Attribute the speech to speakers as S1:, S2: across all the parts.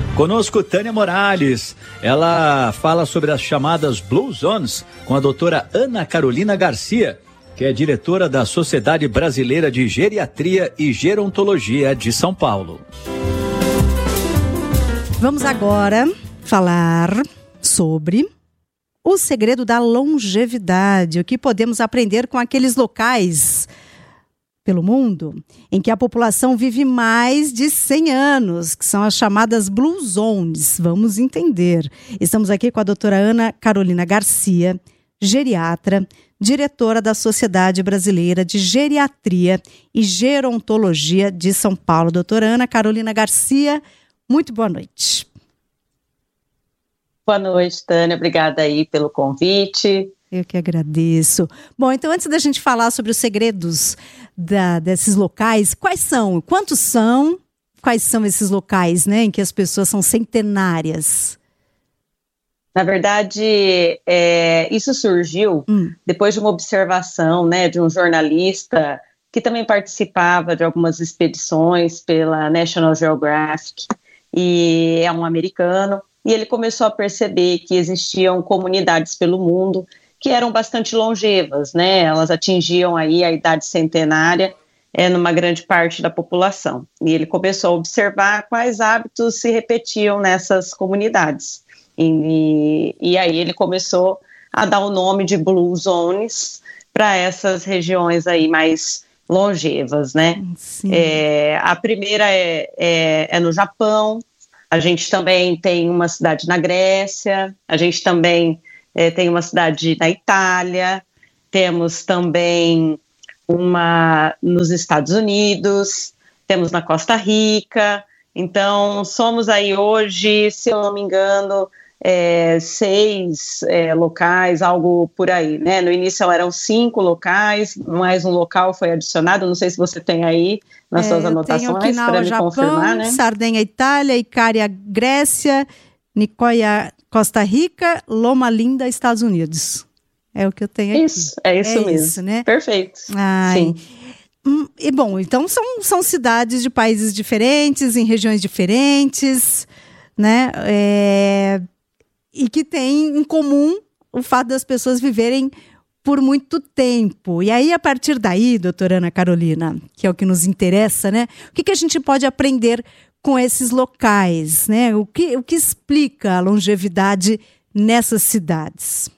S1: Conosco Tânia Morales, ela fala sobre as chamadas Blue Zones com a doutora Ana Carolina Garcia, que é diretora da Sociedade Brasileira de Geriatria e Gerontologia de São Paulo.
S2: Vamos agora falar sobre o segredo da longevidade, o que podemos aprender com aqueles locais pelo mundo em que a população vive mais de 100 anos, que são as chamadas Blue Zones. Vamos entender. Estamos aqui com a doutora Ana Carolina Garcia, geriatra, diretora da Sociedade Brasileira de Geriatria e Gerontologia de São Paulo. Doutora Ana Carolina Garcia, muito boa noite.
S3: Boa noite, Tânia. Obrigada aí pelo convite.
S2: Eu que agradeço. Bom, então antes da gente falar sobre os segredos desses locais, quais são? Quantos são? Quais são esses locais, né, em que as pessoas são centenárias?
S3: Na verdade, isso surgiu depois de uma observação, né, de um jornalista que também participava de algumas expedições pela National Geographic, e é um americano, e ele começou a perceber que existiam comunidades pelo mundo que eram bastante longevas, né? Elas atingiam aí a idade centenária numa grande parte da população. E ele começou a observar quais hábitos se repetiam nessas comunidades. E aí ele começou a dar o nome de Blue Zones para essas regiões aí mais longevas, né? A primeira é no Japão. A gente também tem uma cidade na Grécia, a gente também tem uma cidade na Itália, temos também uma nos Estados Unidos, temos na Costa Rica. Então, somos aí hoje, se eu não me engano, 6 locais, algo por aí, né? No início eram 5 locais, mais um local foi adicionado, não sei se você tem aí nas suas anotações para me confirmar, né?
S2: Sardenha, Itália, Icária, Grécia, Nicoya, Costa Rica, Loma Linda, Estados Unidos. É o que eu tenho aqui.
S3: Isso mesmo. Isso, né? Perfeito.
S2: Sim. E bom, então são cidades de países diferentes, em regiões diferentes, né? E que tem em comum o fato das pessoas viverem por muito tempo. E aí, a partir daí, doutora Ana Carolina, que é o que nos interessa, né? O que a gente pode aprender com esses locais, né? O que explica a longevidade nessas cidades?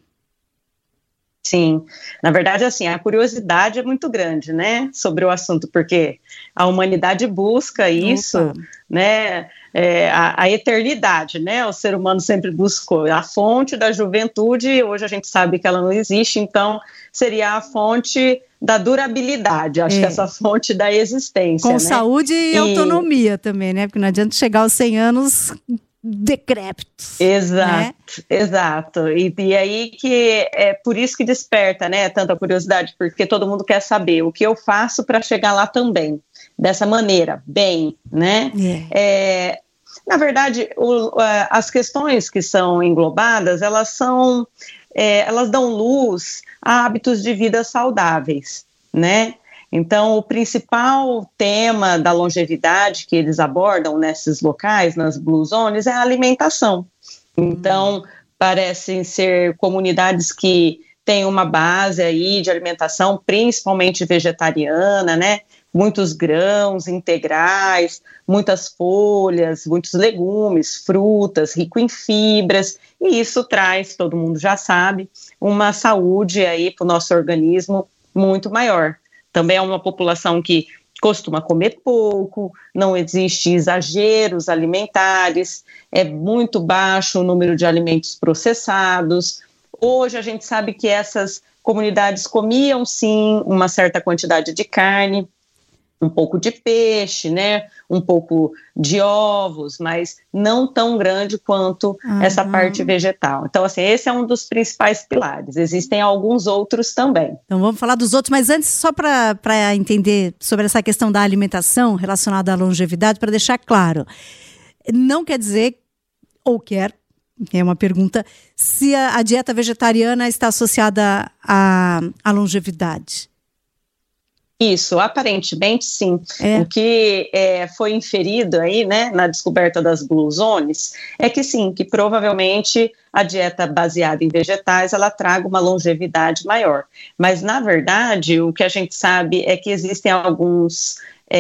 S3: Sim, na verdade, assim, a curiosidade é muito grande, né, sobre o assunto, porque a humanidade busca isso, né, a eternidade, né, o ser humano sempre buscou a fonte da juventude. Hoje a gente sabe que ela não existe, então seria a fonte da durabilidade, acho que essa fonte da existência.
S2: Com, né?
S3: Saúde
S2: e autonomia também, né, porque não adianta chegar aos 100 anos decrépitos.
S3: Exato,
S2: né?
S3: Exato. E aí que é por isso que desperta, né, tanta curiosidade, porque todo mundo quer saber o que eu faço para chegar lá também, dessa maneira, bem, né? Na verdade, as questões que são englobadas, elas dão luz a hábitos de vida saudáveis, né? Então, o principal tema da longevidade que eles abordam nesses locais, nas Blue Zones, é a alimentação. Então, parecem ser comunidades que têm uma base aí de alimentação, principalmente vegetariana, né? Muitos grãos integrais, muitas folhas, muitos legumes, frutas, rico em fibras, e isso traz, todo mundo já sabe, uma saúde aí para o nosso organismo muito maior. Também é uma população que costuma comer pouco, não existe exageros alimentares, é muito baixo o número de alimentos processados. Hoje a gente sabe que essas comunidades comiam sim uma certa quantidade de carne, um pouco de peixe, né? Um pouco de ovos, mas não tão grande quanto essa parte vegetal. Então, assim, esse é um dos principais pilares. Existem alguns outros também.
S2: Então, vamos falar dos outros, mas antes, só para entender sobre essa questão da alimentação relacionada à longevidade, para deixar claro, não quer dizer, ou quer, é uma pergunta, se a dieta vegetariana está associada à longevidade.
S3: Isso, aparentemente sim. O que foi inferido aí, né, na descoberta das Blue Zones, é que sim, que provavelmente a dieta baseada em vegetais, ela traga uma longevidade maior. Mas, na verdade, o que a gente sabe é que existem alguns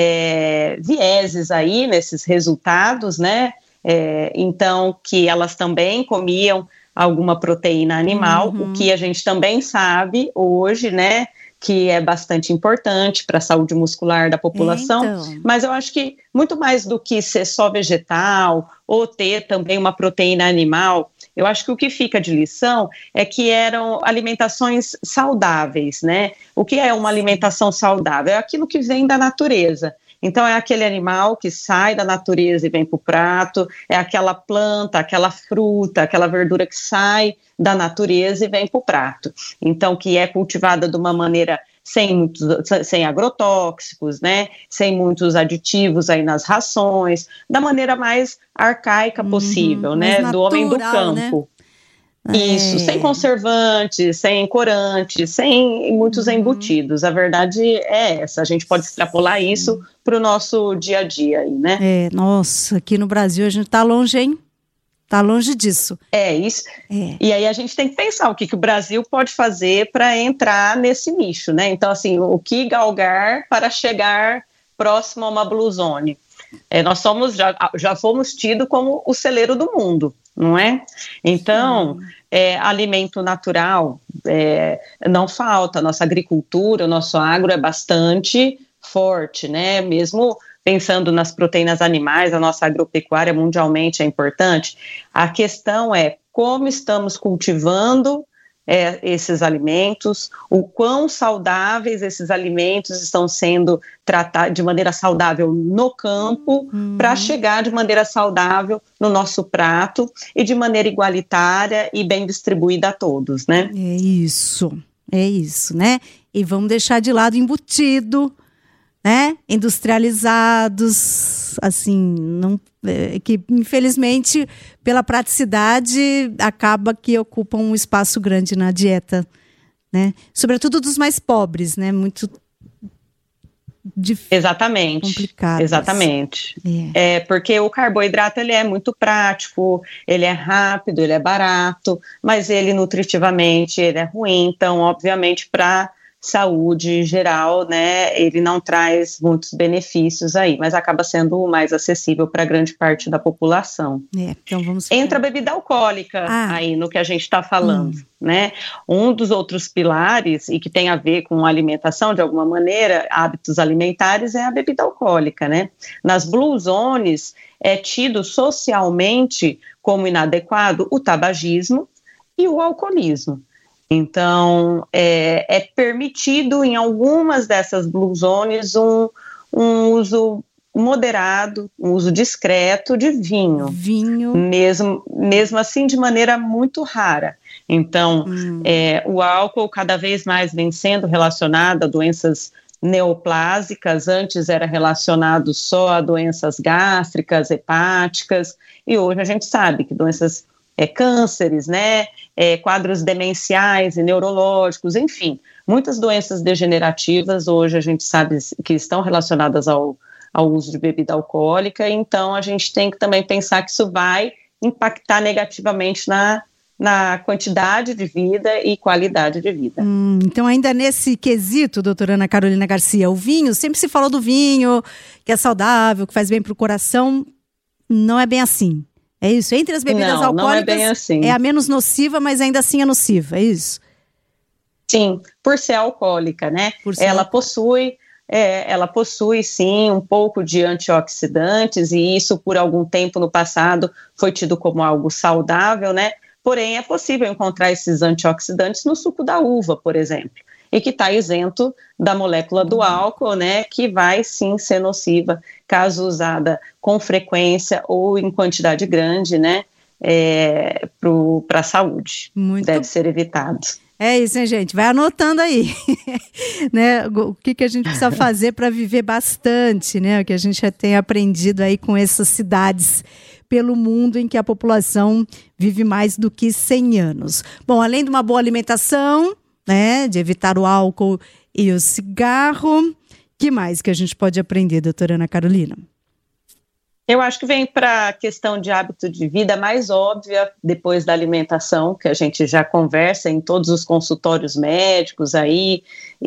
S3: vieses aí nesses resultados, né, então, que elas também comiam alguma proteína animal, o que a gente também sabe hoje, né, que é bastante importante para a saúde muscular da população, mas eu acho que muito mais do que ser só vegetal ou ter também uma proteína animal, eu acho que o que fica de lição é que eram alimentações saudáveis, né? O que é uma alimentação saudável? É aquilo que vem da natureza. Então, é aquele animal que sai da natureza e vem para o prato, é aquela planta, aquela fruta, aquela verdura que sai da natureza e vem para o prato. Então, que é cultivada de uma maneira sem agrotóxicos, né? Sem muitos aditivos aí nas rações, da maneira mais arcaica possível, né?
S2: Natural,
S3: do homem do campo. Né? Isso, sem conservantes, sem corantes, sem muitos embutidos. A verdade é essa, a gente pode extrapolar isso para o nosso dia a dia aí, né?
S2: Nossa, aqui no Brasil a gente tá longe, hein? Tá longe disso.
S3: Isso. E aí a gente tem que pensar o que o Brasil pode fazer para entrar nesse nicho, né? Então, assim, o que galgar para chegar próximo a uma Blue Zone? Nós já fomos tidos como o celeiro do mundo, não é? Então, alimento natural não falta, nossa agricultura, o nosso agro é bastante forte, né? Mesmo pensando nas proteínas animais, a nossa agropecuária mundialmente é importante. A questão é como estamos cultivando esses alimentos, o quão saudáveis esses alimentos estão sendo tratados de maneira saudável no campo, para chegar de maneira saudável no nosso prato e de maneira igualitária e bem distribuída a todos, né?
S2: É isso, né? E vamos deixar de lado embutido, né? Industrializados, assim, não, que infelizmente pela praticidade acaba que ocupam um espaço grande na dieta, né? Sobretudo dos mais pobres, né? Muito difícil. Complicado.
S3: Exatamente. Porque o carboidrato ele é muito prático, ele é rápido, ele é barato, mas ele nutritivamente ele é ruim, então obviamente para saúde geral, né, ele não traz muitos benefícios aí, mas acaba sendo o mais acessível para grande parte da população.
S2: Então vamos
S3: Entra a bebida alcoólica aí no que a gente está falando, né? Um dos outros pilares, e que tem a ver com alimentação de alguma maneira, hábitos alimentares, é a bebida alcoólica, né? Nas Blue Zones é tido socialmente como inadequado o tabagismo e o alcoolismo. Então, é permitido em algumas dessas Blue Zones um uso moderado, um uso discreto de vinho. Mesmo assim de maneira muito rara. Então, o álcool cada vez mais vem sendo relacionado a doenças neoplásicas, antes era relacionado só a doenças gástricas, hepáticas, e hoje a gente sabe que doenças cânceres, né, quadros demenciais e neurológicos, enfim, muitas doenças degenerativas hoje a gente sabe que estão relacionadas ao uso de bebida alcoólica, então a gente tem que também pensar que isso vai impactar negativamente na quantidade de vida e qualidade de vida.
S2: Então ainda nesse quesito, doutora Ana Carolina Garcia, o vinho, sempre se falou do vinho, que é saudável, que faz bem para o coração, não é bem assim. É isso? Entre as bebidas alcoólicas, não é bem assim. É a menos nociva, mas ainda assim é nociva, é isso?
S3: Sim, por ser alcoólica, né? Ela possui, sim, um pouco de antioxidantes, e isso por algum tempo no passado foi tido como algo saudável, né? Porém, é possível encontrar esses antioxidantes no suco da uva, por exemplo, e que está isento da molécula do álcool, né, que vai sim ser nociva caso usada com frequência ou em quantidade grande, né, para a saúde. Deve ser evitado.
S2: É isso, hein, gente? Vai anotando aí, né? O que a gente precisa fazer para viver bastante, né? O que a gente já tem aprendido aí com essas cidades pelo mundo em que a população vive mais do que 100 anos. Bom, além de uma boa alimentação, né, de evitar o álcool e o cigarro, que mais que a gente pode aprender, doutora Ana Carolina?
S3: Eu acho que vem para a questão de hábito de vida mais óbvia, depois da alimentação, que a gente já conversa em todos os consultórios médicos aí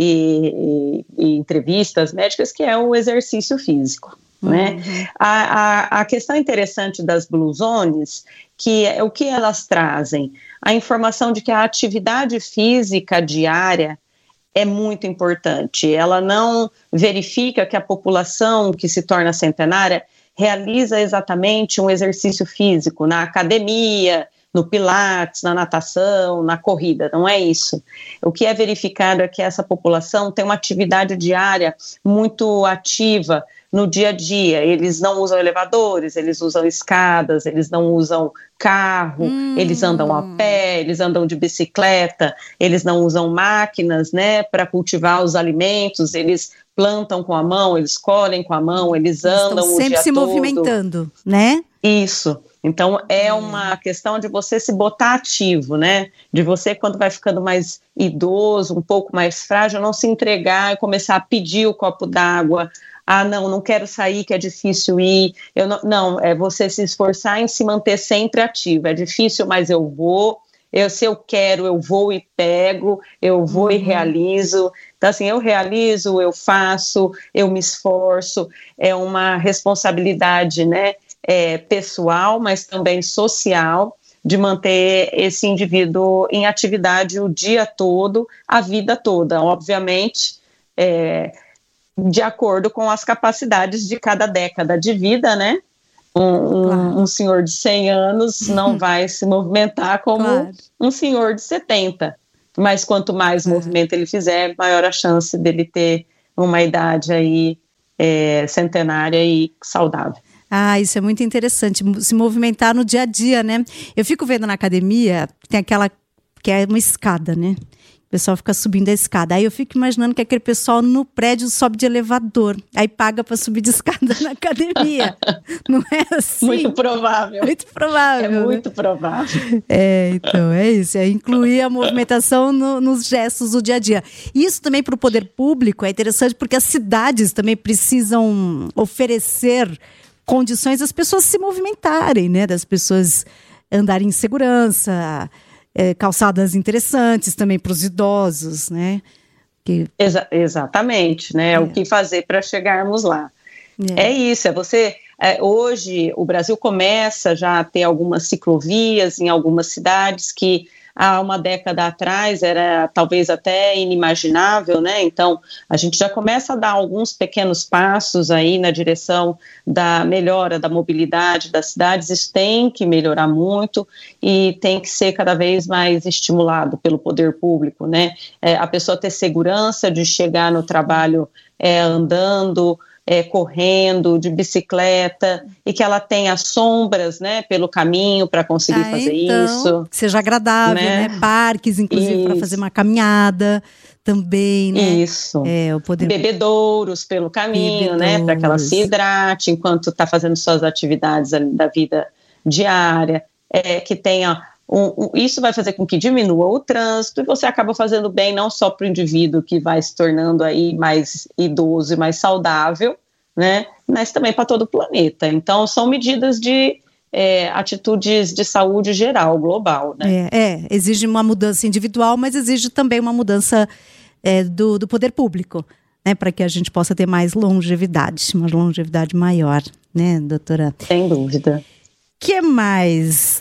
S3: e entrevistas médicas, que é o exercício físico. Né? A questão interessante das Blue Zones, que é o que elas trazem, a informação de que a atividade física diária é muito importante. Ela não verifica que a população que se torna centenária realiza exatamente um exercício físico na academia, no pilates, na natação, na corrida, não é isso. O que é verificado é que essa população tem uma atividade diária muito ativa no dia a dia. Eles não usam elevadores, eles usam escadas, eles não usam carro, eles andam a pé, eles andam de bicicleta, eles não usam máquinas, né, para cultivar os alimentos, eles plantam com a mão, eles colhem com a mão, eles andam o dia todo.
S2: Sempre se movimentando, né?
S3: Isso. Então, é uma questão de você se botar ativo, né? De você, quando vai ficando mais idoso, um pouco mais frágil, não se entregar e começar a pedir o copo d'água. Ah, não quero sair, que é difícil ir. Não, é você se esforçar em se manter sempre ativo. É difícil, mas eu vou. Se eu quero, eu vou e pego, eu vou e realizo. Então, assim, eu realizo, eu faço, eu me esforço. É uma responsabilidade, né, pessoal, mas também social, de manter esse indivíduo em atividade o dia todo, a vida toda. Obviamente, de acordo com as capacidades de cada década de vida, né? Um senhor de 100 anos não vai se movimentar como um senhor de 70. Mas quanto mais movimento ele fizer, maior a chance dele ter uma idade aí centenária e saudável.
S2: Ah, isso é muito interessante, se movimentar no dia a dia, né? Eu fico vendo na academia, tem aquela que é uma escada, né? O pessoal fica subindo a escada. Aí eu fico imaginando que aquele pessoal no prédio sobe de elevador. Aí paga para subir de escada na academia. Não é assim?
S3: Muito provável.
S2: Muito provável.
S3: É muito provável.
S2: Então, é isso. É incluir a movimentação nos gestos do dia a dia. Isso também para o poder público é interessante porque as cidades também precisam oferecer condições das pessoas se movimentarem, né? Das pessoas andarem em segurança, calçadas interessantes também para os idosos, né?
S3: Exatamente, né? O que fazer para chegarmos lá. É isso, você... hoje, o Brasil começa já a ter algumas ciclovias em algumas cidades que há uma década atrás era talvez até inimaginável, né? Então, a gente já começa a dar alguns pequenos passos aí na direção da melhora da mobilidade das cidades. Isso tem que melhorar muito e tem que ser cada vez mais estimulado pelo poder público, né? A pessoa ter segurança de chegar no trabalho andando, correndo, de bicicleta, e que ela tenha sombras, né, pelo caminho para conseguir fazer isso.
S2: Que seja agradável, né? Parques, inclusive, para fazer uma caminhada também, né?
S3: Isso. Bebedouros pelo caminho, né, para que ela se hidrate enquanto está fazendo suas atividades da vida diária, que tenha... isso vai fazer com que diminua o trânsito e você acaba fazendo bem não só para o indivíduo que vai se tornando aí mais idoso e mais saudável, né, mas também para todo o planeta. Então, são medidas de atitudes de saúde geral, global, né?
S2: Exige uma mudança individual, mas exige também uma mudança do poder público, né, para que a gente possa ter mais longevidade, uma longevidade maior, né, doutora?
S3: Sem dúvida.
S2: O que mais?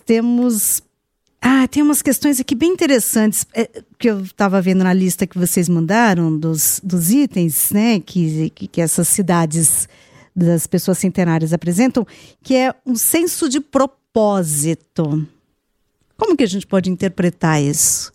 S2: Tem umas questões aqui bem interessantes que eu estava vendo na lista que vocês mandaram dos itens, né, que essas cidades das pessoas centenárias apresentam, que é um senso de propósito. Como que a gente pode interpretar isso?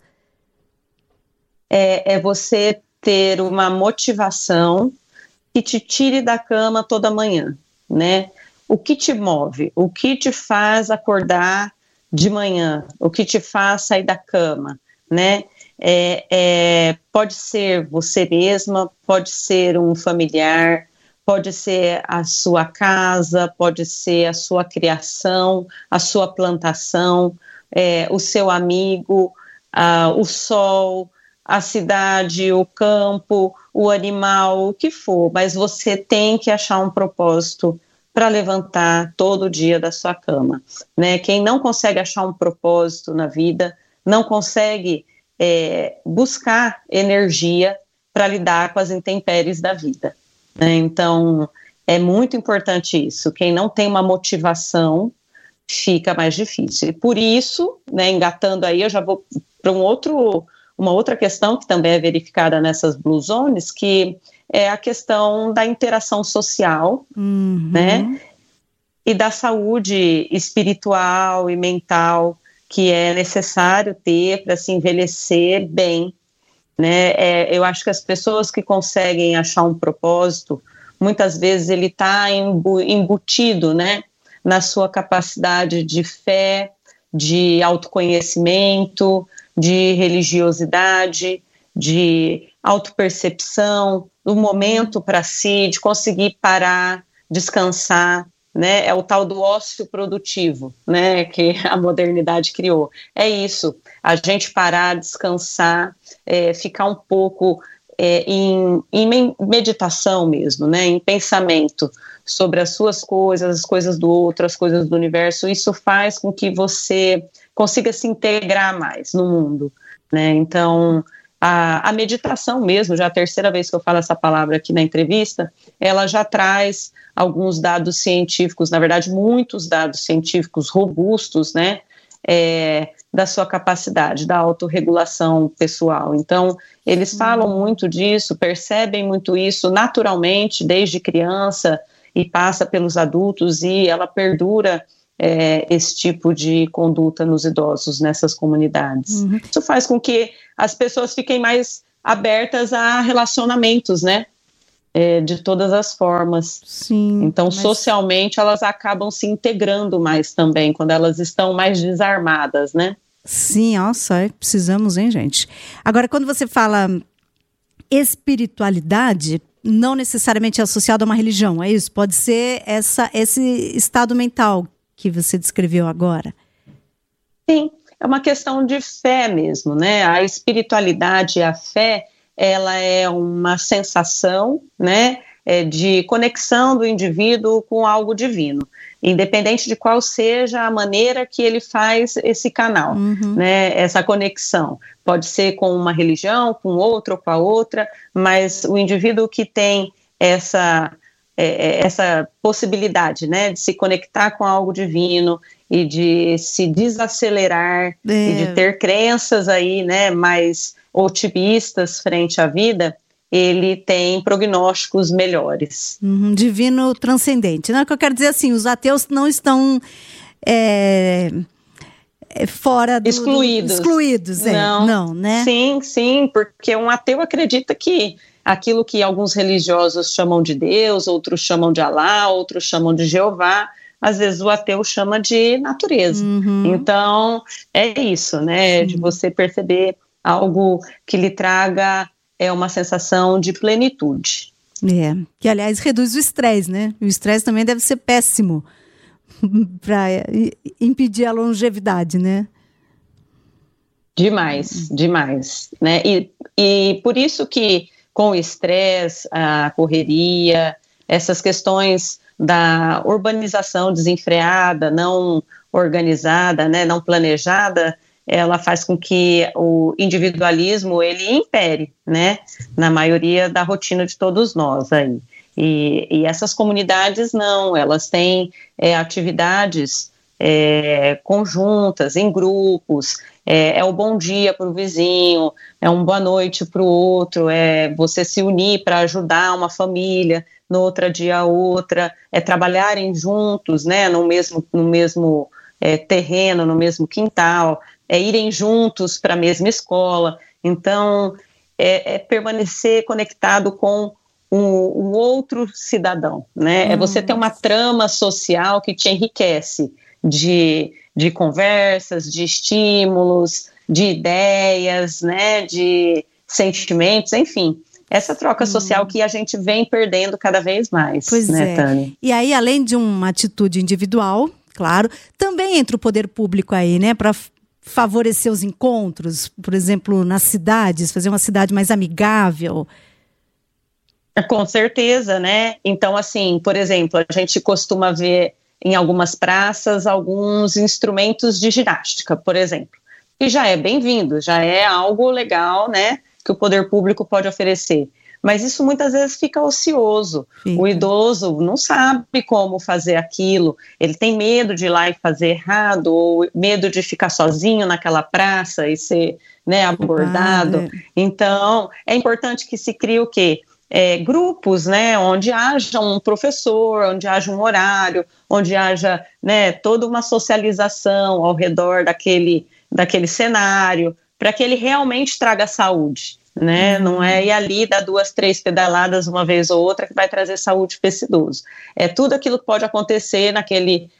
S3: É você ter uma motivação que te tire da cama toda manhã, né? O que te move? O que te faz acordar de manhã, o que te faz sair da cama, né? Pode ser você mesma, pode ser um familiar, pode ser a sua casa, pode ser a sua criação, a sua plantação, o seu amigo, o sol, a cidade, o campo, o animal, o que for, mas você tem que achar um propósito para levantar todo dia da sua cama, né? Quem não consegue achar um propósito na vida, não consegue buscar energia para lidar com as intempéries da vida, né? Então, é muito importante isso. Quem não tem uma motivação, fica mais difícil. E por isso, né, engatando aí, eu já vou para uma outra questão que também é verificada nessas Blue Zones, que é a questão da interação social, né, e da saúde espiritual e mental que é necessário ter para se envelhecer bem, né? Eu acho que as pessoas que conseguem achar um propósito, muitas vezes ele está embutido, né, na sua capacidade de fé, de autoconhecimento, de religiosidade, de autopercepção, do momento para si, de conseguir parar, descansar, né? É o tal do ócio produtivo, né, que a modernidade criou. É isso, a gente parar, descansar, ficar um pouco em meditação mesmo, né, em pensamento sobre as suas coisas, as coisas do outro, as coisas do universo. Isso faz com que você consiga se integrar mais no mundo, né? Então, a meditação mesmo, já é a terceira vez que eu falo essa palavra aqui na entrevista, ela já traz alguns dados científicos, na verdade, muitos dados científicos robustos, né, da sua capacidade, da autorregulação pessoal. Então, eles falam muito disso, percebem muito isso naturalmente, desde criança, e passa pelos adultos, e ela perdura esse tipo de conduta nos idosos, nessas comunidades. Isso faz com que as pessoas fiquem mais abertas a relacionamentos, né? De todas as formas.
S2: Sim,
S3: então, socialmente, elas acabam se integrando mais também, quando elas estão mais desarmadas, né?
S2: Sim, nossa, precisamos, hein, gente? Agora, quando você fala espiritualidade, não necessariamente é associado a uma religião, é isso? Pode ser esse estado mental que você descreveu agora.
S3: Sim, é uma questão de fé mesmo, né? A espiritualidade e a fé, ela é uma sensação, né, de conexão do indivíduo com algo divino, independente de qual seja a maneira que ele faz esse canal, né, essa conexão. Pode ser com uma religião, com outra ou com a outra, mas o indivíduo que tem essa possibilidade, né, de se conectar com algo divino e de se desacelerar e de ter crenças aí, né, mais otimistas frente à vida, ele tem prognósticos melhores.
S2: Divino transcendente. Não é que eu quero dizer assim, os ateus não estão fora excluídos. Não, né?
S3: Sim, porque um ateu acredita que aquilo que alguns religiosos chamam de Deus, outros chamam de Alá, outros chamam de Jeová, às vezes o ateu chama de natureza. Então, é isso, né? De você perceber algo que lhe traga uma sensação de plenitude.
S2: Que, aliás, reduz o estresse, né? O estresse também deve ser péssimo para impedir a longevidade, né?
S3: Demais, né? E por isso que com o estresse, a correria, essas questões da urbanização desenfreada, não organizada, né, não planejada, ela faz com que o individualismo ele impere, né, na maioria da rotina de todos nós aí. E essas comunidades não, elas têm atividades conjuntas, em grupos, é o bom dia para o vizinho, é um boa noite para o outro, é você se unir para ajudar uma família, no outro dia a outra, trabalharem juntos, né, no mesmo terreno, no mesmo quintal, irem juntos para a mesma escola. Então, permanecer conectado com um outro cidadão, né? É você ter uma trama social que te enriquece de conversas, de estímulos, de ideias, né? De sentimentos, enfim. Essa troca social que a gente vem perdendo cada vez mais, né, Tânia?
S2: E aí, além de uma atitude individual, claro, também entra o poder público aí, né? Para favorecer os encontros, por exemplo, nas cidades, fazer uma cidade mais amigável?
S3: Com certeza, né? Então, assim, por exemplo, a gente costuma ver em algumas praças alguns instrumentos de ginástica, por exemplo, e já é bem-vindo, já é algo legal, né, que o poder público pode oferecer. Mas isso muitas vezes fica ocioso. O idoso não sabe como fazer aquilo, ele tem medo de ir lá e fazer errado, ou medo de ficar sozinho naquela praça e ser, né, abordado. Então, é importante que se crie o quê? Grupos, né, onde haja um professor, onde haja um horário, onde haja, né, toda uma socialização ao redor daquele cenário, para que ele realmente traga saúde. Né? Não é ir ali dar 2, 3 pedaladas uma vez ou outra que vai trazer saúde para esse idoso. É tudo aquilo que pode acontecer naquele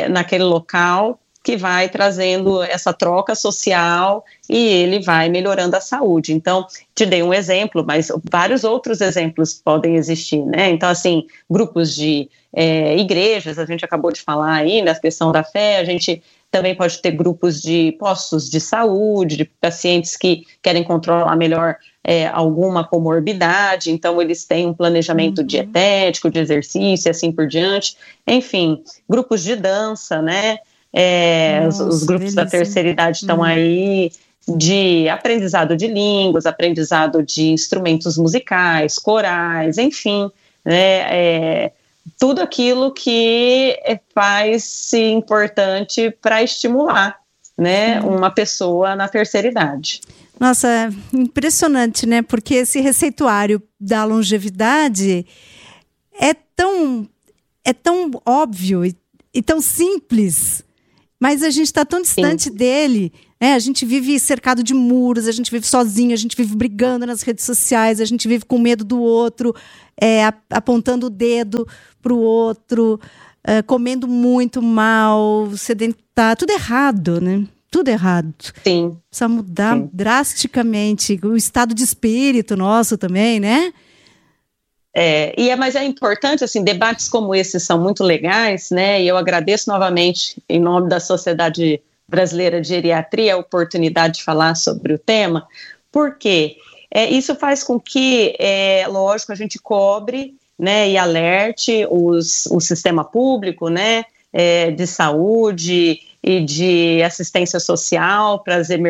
S3: local que vai trazendo essa troca social e ele vai melhorando a saúde. Então, te dei um exemplo, mas vários outros exemplos podem existir, né? Então, assim, grupos de igrejas, a gente acabou de falar aí, na questão da fé, a gente também pode ter grupos de postos de saúde, de pacientes que querem controlar melhor alguma comorbidade, então eles têm um planejamento dietético, de exercício e assim por diante. Enfim, grupos de dança, né? Os grupos da terceira idade estão aí, de aprendizado de línguas, aprendizado de instrumentos musicais, corais, enfim, né? Tudo aquilo que faz-se importante para estimular, né, uma pessoa na terceira idade.
S2: Nossa, é impressionante, né? Porque esse receituário da longevidade é tão óbvio e tão simples, mas a gente está tão distante dele, né? A gente vive cercado de muros, a gente vive sozinho, a gente vive brigando nas redes sociais, a gente vive com medo do outro, apontando o dedo para o outro, comendo muito mal, sedentário, tudo errado, né? Tudo errado.
S3: Sim.
S2: Precisa mudar drasticamente o estado de espírito nosso também, né?
S3: Mas é importante, assim, debates como esses são muito legais, né? E eu agradeço novamente, em nome da Sociedade Brasileira de Geriatria, a oportunidade de falar sobre o tema, porque isso faz com que, lógico, a gente cobre, né, e alerte o sistema público, né, de saúde e de assistência social para as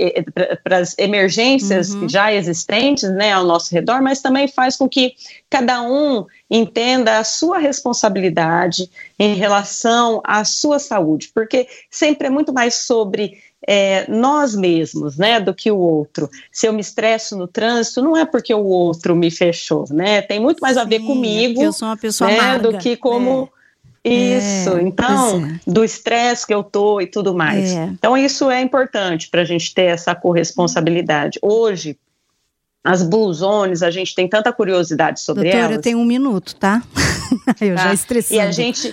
S3: emergências já existentes, né, ao nosso redor, mas também faz com que cada um entenda a sua responsabilidade em relação à sua saúde, porque sempre é muito mais sobre nós mesmos, né, do que o outro. Se eu me estresso no trânsito, não é porque o outro me fechou, né, tem muito mais a ver comigo,
S2: eu sou uma pessoa amarga,
S3: do que como... Isso, então, do estresse que eu tô e tudo mais. Então, isso é importante para a gente ter essa corresponsabilidade. Hoje, as Blue Zones, a gente tem tanta curiosidade sobre elas.
S2: Doutora, eu tenho 1 minuto, tá? Eu já estressei.
S3: E a gente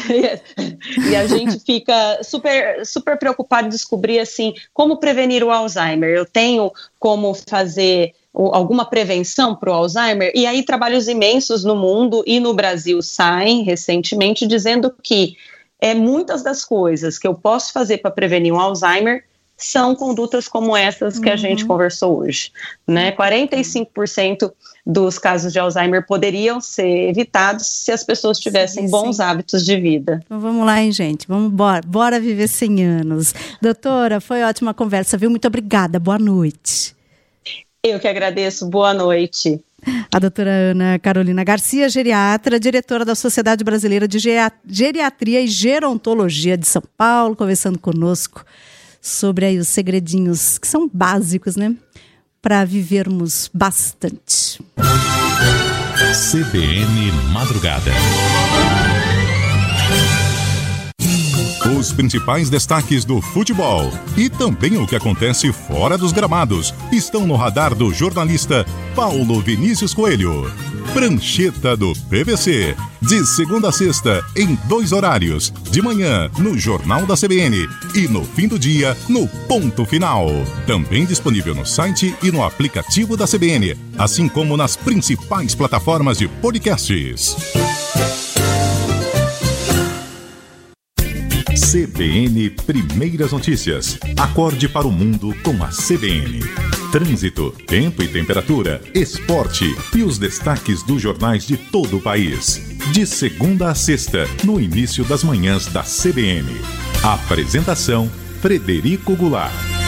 S3: fica super, super preocupado em descobrir, assim, como prevenir o Alzheimer. Eu tenho como fazer alguma prevenção para o Alzheimer, e aí trabalhos imensos no mundo e no Brasil saem recentemente dizendo que muitas das coisas que eu posso fazer para prevenir o Alzheimer são condutas como essas que a gente conversou hoje, né? 45% dos casos de Alzheimer poderiam ser evitados se as pessoas tivessem bons hábitos de vida.
S2: Então vamos lá, hein, gente? Bora viver 100 anos. Doutora, foi ótima conversa, viu? Muito obrigada, boa noite.
S3: Eu que agradeço, boa noite.
S2: A doutora Ana Carolina Garcia, geriatra, diretora da Sociedade Brasileira de Geriatria e Gerontologia de São Paulo, conversando conosco sobre aí os segredinhos que são básicos, né? Para vivermos bastante.
S4: CBN Madrugada. Os principais destaques do futebol e também o que acontece fora dos gramados estão no radar do jornalista Paulo Vinícius Coelho. Prancheta do PVC, de segunda a sexta, em 2 horários, de manhã no Jornal da CBN e no fim do dia no Ponto Final. Também disponível no site e no aplicativo da CBN, assim como nas principais plataformas de podcasts. CBN Primeiras Notícias. Acorde para o mundo com a CBN. Trânsito, tempo e temperatura, esporte e os destaques dos jornais de todo o país. De segunda a sexta, no início das manhãs da CBN. Apresentação, Frederico Goulart.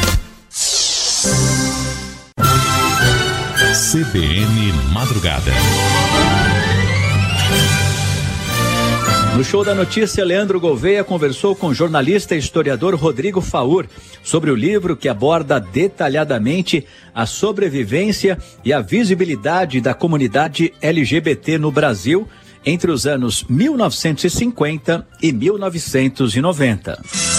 S4: CBN Madrugada.
S1: No Show da Notícia, Leandro Gouveia conversou com o jornalista e historiador Rodrigo Faur sobre o livro que aborda detalhadamente a sobrevivência e a visibilidade da comunidade LGBT no Brasil entre os anos 1950 e 1990.